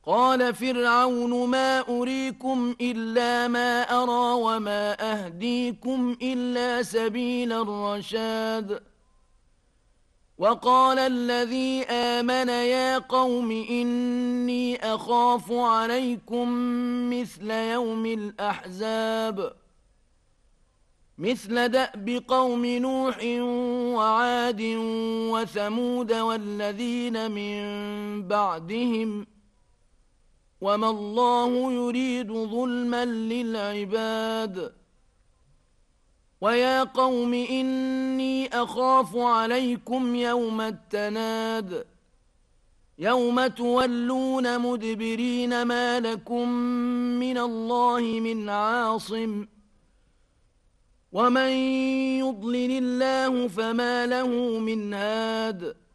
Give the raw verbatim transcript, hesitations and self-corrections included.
قال فرعون ما أريكم إلا ما أرى وما أهديكم إلا سبيل الرشاد وقال الذي آمن يا قوم إني أخاف عليكم مثل يوم الأحزاب مثل دأب قوم نوح وعاد وثمود والذين من بعدهم وما الله يريد ظلما للعباد ويا قوم إني أخاف عليكم يوم التناد يوم تولون مدبرين ما لكم من الله من عاصم ومن يضلل الله فما له من هاد